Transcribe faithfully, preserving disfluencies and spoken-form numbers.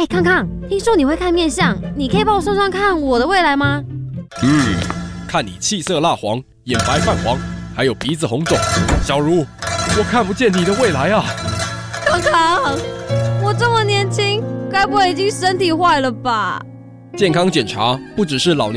哎，康康，听说你会看面相，你可以帮我算算看我的未来吗？ 嗯，看你气色蜡黄，眼白泛黄，还有鼻子红肿，小茹，我看不见你的未来啊！ 康康，我这么年轻，该不会已经身体坏了吧？ 健康检查不只是老年